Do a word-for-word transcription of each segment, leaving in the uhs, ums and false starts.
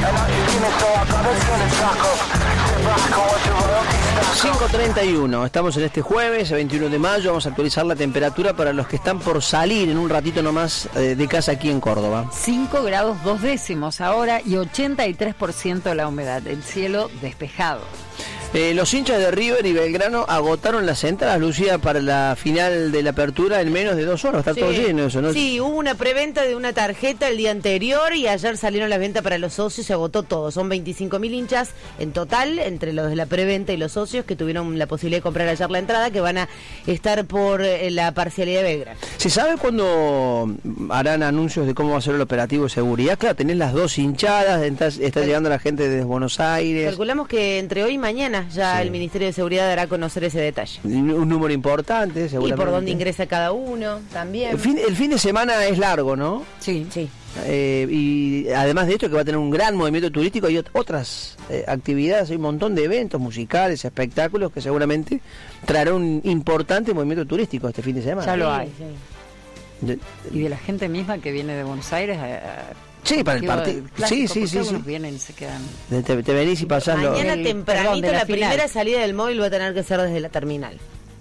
cinco treinta y uno, estamos en este jueves, veintiuno de mayo, vamos a actualizar la temperatura para los que están por salir en un ratito nomás eh, de casa aquí en Córdoba. cinco grados dos décimos ahora y ochenta y tres por ciento la humedad, el cielo despejado. Eh, los hinchas de River y Belgrano agotaron las entradas, Lucía, para la final de la apertura en menos de dos horas. Está sí. todo lleno eso, ¿no? Sí, hubo una preventa de una tarjeta el día anterior y ayer salieron las ventas para los socios, se agotó todo. Son veinticinco mil hinchas en total, entre los de la preventa y los socios que tuvieron la posibilidad de comprar ayer la entrada, que van a estar por eh, la parcialidad de Belgrano. ¿Se sabe cuándo harán anuncios de cómo va a ser el operativo de seguridad? Claro, tenés las dos hinchadas, está, está llegando la gente desde Buenos Aires. Calculamos que entre hoy y mañana ya sí. El Ministerio de Seguridad dará a conocer ese detalle. Un número importante, seguramente. Y por dónde ingresa cada uno, también. El fin, el fin de semana es largo, ¿no? Sí, sí. Eh, y además de esto, que va a tener un gran movimiento turístico, hay otras eh, actividades, hay un montón de eventos musicales, espectáculos que seguramente traerán un importante movimiento turístico este fin de semana. Ya lo hay. Sí, sí. De, y de la gente misma que viene de Buenos Aires a, a sí, para el partido. Sí, sí, sí, sí. Vienen y se quedan. Te, te venís y pasás. Mañana lo... tempranito la, la final. primera salida del móvil va a tener que ser desde la terminal.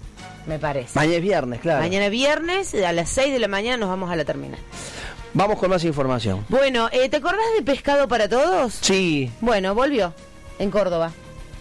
Me parece. Mañana es viernes, claro. Mañana viernes, a las seis de la mañana nos vamos a la terminal. Vamos con más información. Bueno, eh, ¿te acordás de Pescado para Todos? Sí. Bueno, volvió en Córdoba.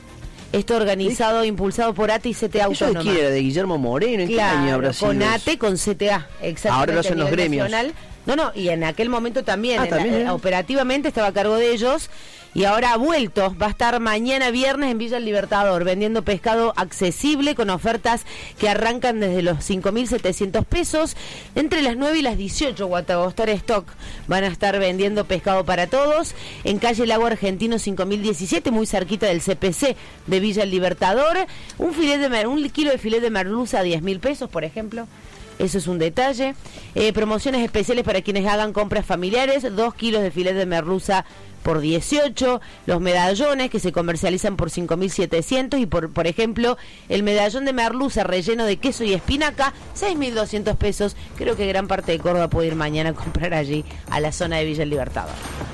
Esto organizado, ¿sí? Impulsado por A T E y C T A Autónoma. ¿Eso de quién era? ¿De Guillermo Moreno? ¿En claro, qué año habrá sido? Con A T E, con C T A, exactamente. Ahora lo hacen los gremios. Nacional. No, no, y en aquel momento también, Ah, en ¿también la, operativamente estaba a cargo de ellos, y ahora ha vuelto, va a estar mañana viernes en Villa El Libertador, vendiendo pescado accesible con ofertas que arrancan desde los cinco mil setecientos pesos, entre las nueve y las dieciocho, Guatagostar Stock, van a estar vendiendo pescado para todos, en calle Lago Argentino cinco mil diecisiete, muy cerquita del C P C de Villa El Libertador, un, filet de mer un kilo de filet de merluza a diez mil pesos, por ejemplo. Eso es un detalle. Eh, promociones especiales para quienes hagan compras familiares. Dos kilos de filet de merluza por dieciocho. Los medallones que se comercializan por cinco mil setecientos. Y por, por ejemplo, el medallón de merluza relleno de queso y espinaca, seis mil doscientos pesos. Creo que gran parte de Córdoba puede ir mañana a comprar allí, a la zona de Villa El Libertador.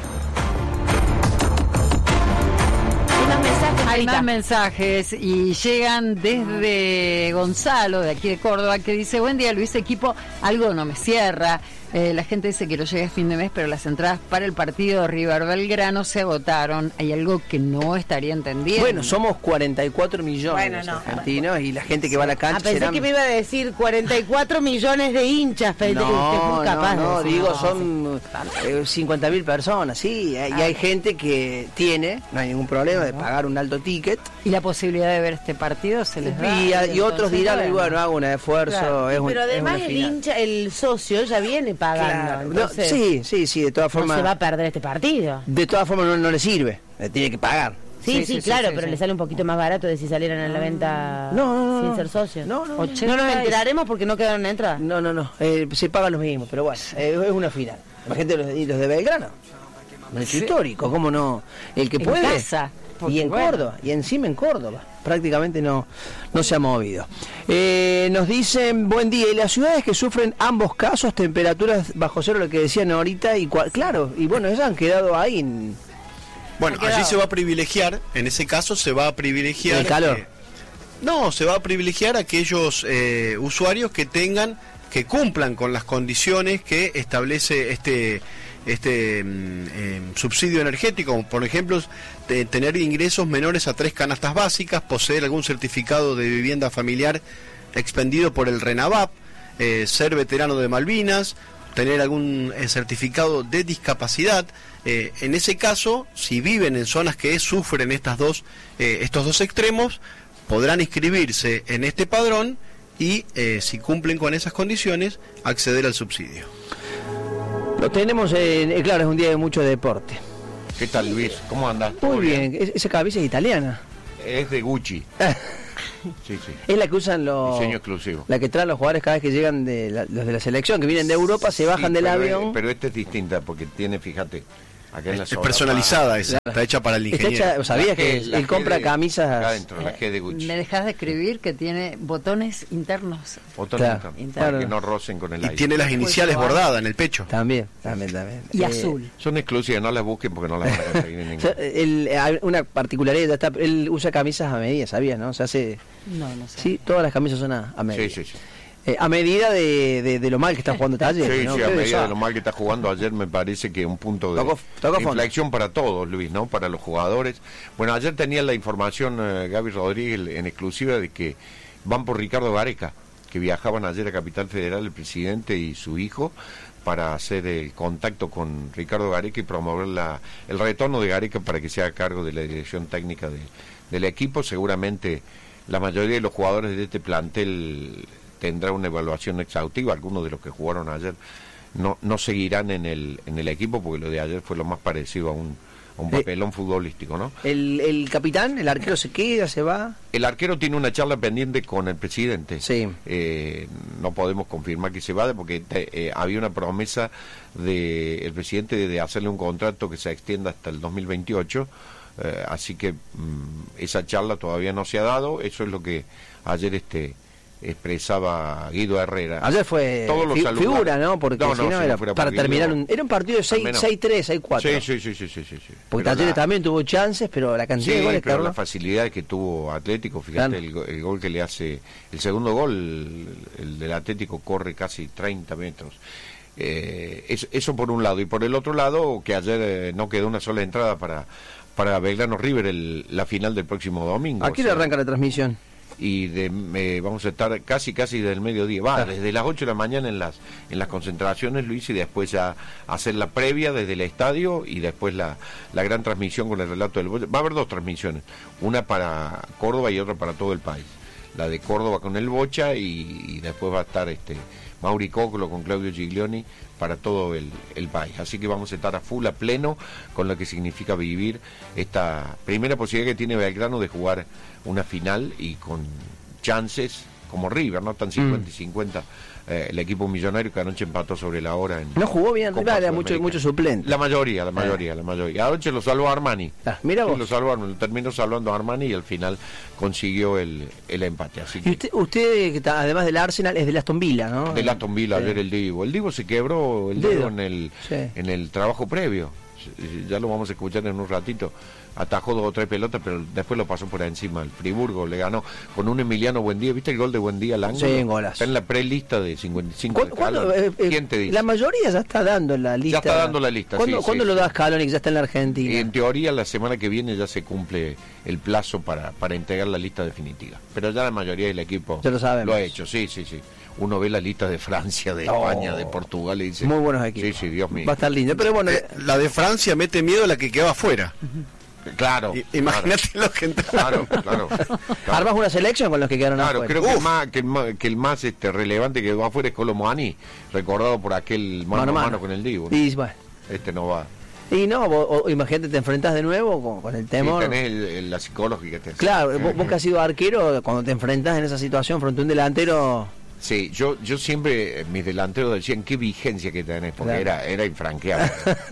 Hay más mensajes y llegan desde Gonzalo, de aquí de Córdoba, que dice: buen día Luis, equipo, algo no me cierra. Eh, la gente dice que lo llega a fin de mes, pero las entradas para el partido de River Belgrano se agotaron. Hay algo que no estaría entendiendo. Bueno, somos cuarenta y cuatro millones bueno, no, argentinos bueno. Y la gente que va a la cancha. Ah, pensé serán... que me iba a decir cuarenta y cuatro millones de hinchas. Pero no, usted es capaz no, no, de decir, digo, no, son eh, cincuenta mil personas, sí. Ah, y hay gente que tiene, no hay ningún problema, de pagar un alto ticket. Y la posibilidad de ver este partido se les da. Y, y, y otros dirán, bueno, bueno, hago un esfuerzo. Claro. Es un, pero además es el hincha, el socio ya viene pagando. Claro. Entonces, no, sí, sí, sí, de todas formas. No se va a perder este partido. De todas formas no, no le sirve, le tiene que pagar. Sí, sí, sí, sí claro, sí, pero sí. Le sale un poquito más barato de si salieran a la venta no, no, no, sin ser socios. No, no, no nos enteraremos porque no quedaron entradas. No, no, no, eh, se pagan los mismos, pero bueno, eh, es una final. Imagínate los, los de Belgrano, un hecho sí. histórico, ¿cómo no? El que en puede. Casa, y en bueno. Córdoba, y encima en Córdoba. Prácticamente no, no se ha movido. Eh, nos dicen, buen día, y las ciudades que sufren ambos casos, temperaturas bajo cero, lo que decían ahorita, y cua- claro, y bueno, ellas han quedado ahí. En... Bueno, allí se va a privilegiar, en ese caso se va a privilegiar... ¿El calor? Eh, no, se va a privilegiar aquellos eh, usuarios que tengan, que cumplan con las condiciones que establece este... este eh, subsidio energético, por ejemplo, de tener ingresos menores a tres canastas básicas, poseer algún certificado de vivienda familiar expendido por el RENAVAP, eh, ser veterano de Malvinas, tener algún eh, certificado de discapacidad. Eh, en ese caso, si viven en zonas que sufren estas dos, eh, estos dos extremos, podrán inscribirse en este padrón y, eh, si cumplen con esas condiciones, acceder al subsidio. Lo tenemos, en, claro, es un día de mucho deporte. ¿Qué tal, Luis? ¿Cómo andas? Muy bien, bien. Esa cabeza es italiana. Es de Gucci. Sí, sí. Es la que usan los... Diseño exclusivo. La que traen los jugadores cada vez que llegan de la, los de la selección, que vienen de Europa, se bajan sí, del pero avión. Es, pero esta es distinta porque tiene, fíjate, Acá en la Es zona. personalizada esa, Claro. está hecha para el Está ingeniero. hecha, ¿sabías La que G- la él G compra de- camisas? Acá adentro, la G de Gucci. Me dejas de escribir que tiene botones internos. Botón Claro. interno, Interno. para que no rocen con el Y aire. tiene las iniciales Pues, bordadas en el pecho. También, también, también. Y Eh, azul. Son exclusivas, no las busquen porque no las van a conseguir en o ningún. sea, él, hay una particularidad, está, él usa camisas a medida, ¿sabías, no? Se hace, No, no sé. sí, todas las camisas son a, a medida. Sí, sí, sí. Eh, a medida de, de, de lo mal que está jugando Talleres, Sí, ¿no? sí, a Ustedes medida de saben. lo mal que está jugando ayer me parece que un punto de Tocó- tocó fondo. inflexión para todos, Luis, ¿no? Para los jugadores. Bueno, ayer tenía la información eh, Gaby Rodríguez en exclusiva de que van por Ricardo Gareca, que viajaban ayer a Capital Federal el presidente y su hijo para hacer el contacto con Ricardo Gareca y promover la, el retorno de Gareca para que sea a cargo de la dirección técnica de, del equipo. Seguramente la mayoría de los jugadores de este plantel tendrá una evaluación exhaustiva. Algunos de los que jugaron ayer no no seguirán en el en el equipo porque lo de ayer fue lo más parecido a un, a un Eh, papelón futbolístico, ¿no? El, el capitán, el arquero se queda, se va. El arquero tiene una charla pendiente con el presidente. Sí. Eh, no podemos confirmar que se vaya porque te- eh, había una promesa del presidente de, de hacerle un contrato que se extienda hasta el dos mil veintiocho. Eh, así que mm, esa charla todavía no se ha dado. Eso es lo que ayer este expresaba Guido Herrera. Ayer fue Todos los fi- saludaron. figura, ¿no? Porque No, si no, no, si era no fuera para por Guido, terminar un, era un partido de al menos- seis tres, seis cuatro. Sí, sí, sí, sí, sí, sí, sí. Porque Pero Talleres la- también tuvo chances, pero la cantidad Sí, de goles, pero Carlos. la facilidad que tuvo Atlético, fíjate Claro. el, go- el gol que le hace, el segundo gol, el, el del Atlético corre casi treinta metros. Eh, es- eso por un lado, y por el otro lado, que ayer eh, no quedó una sola entrada para para Belgrano River el, la final del próximo domingo. Aquí o le sea, arranca la transmisión. y de, eh, vamos a estar casi casi del mediodía, va, Ah. desde las ocho de la mañana en las en las concentraciones, Luis, y después ya hacer la previa desde el estadio y después la, la gran transmisión con el relato del Bocha. Va a haber dos transmisiones, una para Córdoba y otra para todo el país. La de Córdoba con el Bocha y, y después va a estar este Mauri Cocolo con Claudio Giglioni para todo el, el país. Así que vamos a estar a full, a pleno, con lo que significa vivir esta primera posibilidad que tiene Belgrano de jugar una final y con chances como River, ¿no? Tan cincuenta y cincuenta. Eh, el equipo millonario que anoche empató sobre la hora en No jugó bien, Copa River, era mucho, Sudamericana. mucho suplente. La mayoría, la mayoría, la mayoría. Anoche lo salvó Armani. Ah, mira Sí, vos. lo salvó Armani, lo terminó salvando Armani y al final consiguió el, el empate. Así Y que usted, usted, que está- además del Arsenal, es del Aston Villa, ¿no? del Aston Villa Sí. ayer el Divo. El Divo se quebró el Dedo. dedo en el, Sí. en el trabajo previo. Ya lo vamos a escuchar en un ratito. Atajó dos o tres pelotas, pero después lo pasó por encima. El Friburgo le ganó con un Emiliano Buendía. ¿Viste el gol de Buendía al ángulo? Sí, un golazo. Está en la prelista de cincuenta y cinco de ¿Cuándo- cuándo, Scaloni. eh, eh, ¿Quién te dice? La mayoría ya está dando la lista. está dando la lista, ¿Cuándo, sí, ¿cuándo sí, lo sí. da Scaloni que ya está en la Argentina? Y en teoría la semana que viene ya se cumple el plazo para, para entregar la lista definitiva. Pero ya la mayoría del equipo Ya lo sabemos. ha hecho, sí, sí, sí. Uno ve la lista de Francia, de Oh. España, de Portugal y dice... Muy buenos equipos. Sí, sí, Dios mío. Va a estar lindo. Pero bueno, Eh, la de Francia mete miedo a la que queda afuera. Claro. I- Imagínate los que entraron. Claro, claro. Claro, armas una selección con los que quedaron Claro, afuera. creo que el Uf. más, que el más, que el más este, relevante que va afuera es Colomoani, recordado por aquel mano a mano, con el Divo, ¿no? Y, bueno, Este no va. y no, vos, o- imagínate, te enfrentas de nuevo con, con el temor. Sí, tenés el- el- la psicológica. Te hace. Claro, vos, vos que has sido arquero, cuando te enfrentas en esa situación frente a un delantero. Sí, yo yo siempre, eh, mis delanteros decían, qué vigencia que tenés, porque Claro. era era infranqueable.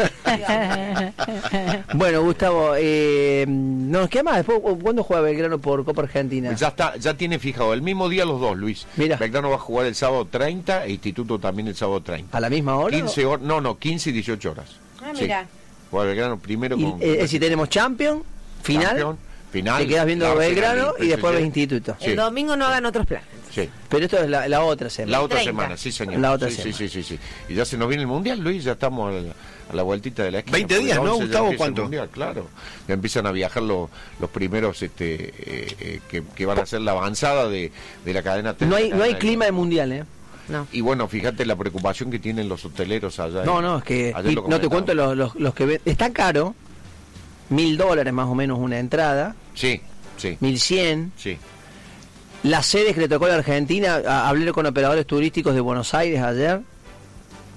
Bueno, Gustavo, eh, ¿nos queda más? Después, ¿cuándo juega Belgrano por Copa Argentina? Ya está, ya tiene fijado, el mismo día los dos, Luis. Mira. Belgrano va a jugar el sábado treinta e Instituto también el sábado treinta. ¿A la misma hora? quince horas, no, no, quince y dieciocho horas. Ah, Sí. mira. Juega Belgrano primero Y, con... eh, si tenemos Champions, final, Campeón, final. te quedas viendo la Belgrano Arsenal, y después P S G. ves Instituto. Sí. El domingo no hagan otros planes. Sí. Pero esto es la, la otra semana. La otra treinta. semana, sí, señor. La otra sí, semana. sí, sí, sí, sí. Y ya se nos viene el Mundial, Luis, ya estamos a la, a la vueltita de la esquina. veinte porque días, el ¿no, once ya Gustavo? empieza el ¿Cuánto? Mundial, claro. Ya empiezan a viajar los, los primeros este, eh, eh, que, que van a hacer la avanzada de, de la cadena. No hay, la no hay cadena- clima de mundial, ¿eh? No. Y bueno, fíjate la preocupación que tienen los hoteleros allá. No, en- no, es que ayer y lo no te comentábamos. cuento los, los, los que ven. Está caro, mil dólares más o menos una entrada, Sí, sí, mil cien. sí. Las sedes que le tocó a la Argentina, a- hablé con operadores turísticos de Buenos Aires ayer.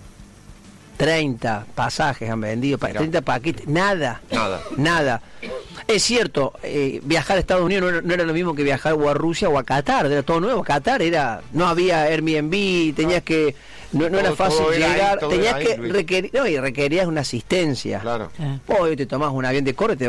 treinta pasajes han vendido, pa- Mirá. treinta paquetes, nada, Nada. nada. Es cierto, eh, viajar a Estados Unidos no era, no era lo mismo que viajar o a Rusia o a Qatar, era todo nuevo. Qatar era, no había Airbnb, tenías que, no, no Todo- era fácil todo era ahí, llegar, todo tenías era ahí, que Luis. requerir, no, y requerías una asistencia. Claro. Hoy te tomás un avión de corte,